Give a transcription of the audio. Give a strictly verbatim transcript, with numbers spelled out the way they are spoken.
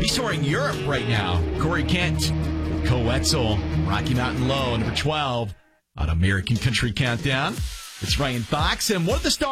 He's touring Europe right now. Corey Kent, Co Wetzel, Rocky Mountain Low, number twelve on American Country Countdown. It's Ryan Fox, and one of the stars